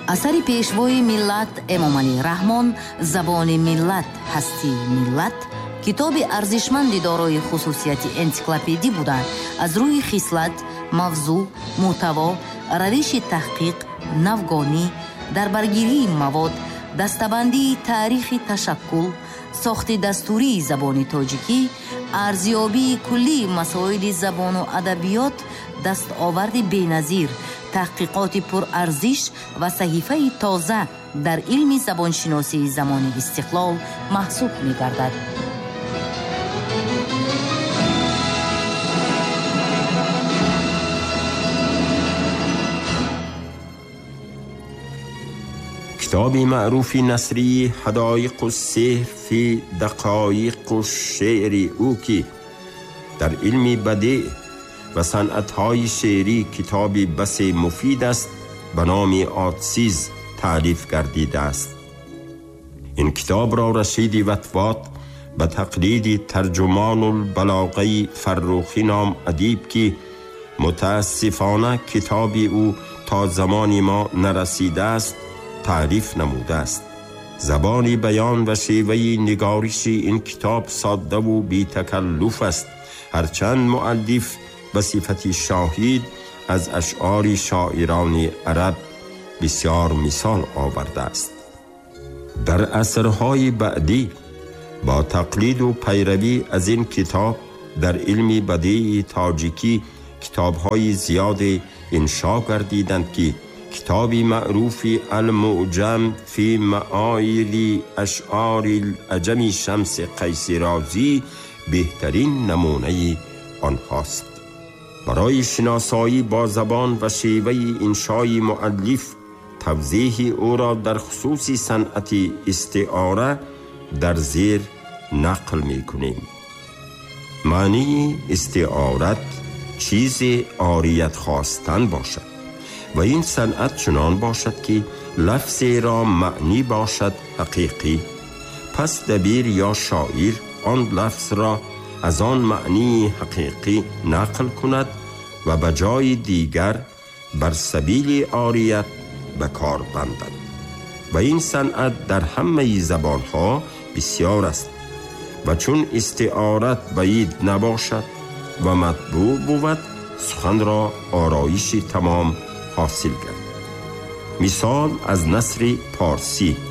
اثر پیشوای ملت امام علی رحمان، زبان ملت هستی ملت، کتاب ارزشمند دارای خصوصیت انسیکلوپدی بوده. از روی خصلت، موضوع، محتوا، روش تحقیق، نوگانی، در برگیری مواد، دستبندی تاریخ تشکل، ساخت دستوری زبان تاجیکی، ارزیابی کلی مسائل زبان و ادبیات، دستاورد بی‌نظیر، تحقیقات پرارزش و صحیفه تازه در علم زبانشناسی زمان استقلال محسوب می‌گردد. کتاب معروف نثری حدایق السحر فی دقایق الشعر او که در علم بدیع و صنعت‌های شعری کتابی بس مفید است به نام آتسیز تألیف گردیده است. این کتاب را رشید وطوات به تقلید ترجمان البلاغه فروخی نام ادیب که متاسفانه کتابی او تا زمان ما نرسیده است تعریف نموده است. زبان بیان و شیوه نگارش این کتاب ساده و بی تکلف است، هرچند مؤلف به صفت شاهد از اشعار شاعران عرب بسیار مثال آورده است. در عصرهای بعدی با تقلید و پیروی از این کتاب در علم بدیع تاجیکی کتاب‌های زیاد انشا گردیدند که کتابی معروف المعجم فی معایل اشعار العجم شمس قیس رازی بهترین نمونه آنهاست. برای شناسایی با زبان و شیوه انشای مؤلف توضیح او را در خصوص صنعت استعاره در زیر نقل می کنیم. معنی استعارت چیز عاریت خواستن باشد و این صنعت چنان باشد که لفظی را معنی باشد حقیقی، پس دبیر یا شاعر آن لفظ را از آن معنی حقیقی نقل کند و به جای دیگر بر سبیل عاریت به کار بندد و این صنعت در همه زبانها بسیار است و چون استعارت بعید نباشد و مطبوع بود سخن را آرایش تمام حاصل کرد. مثال از نثر پارسی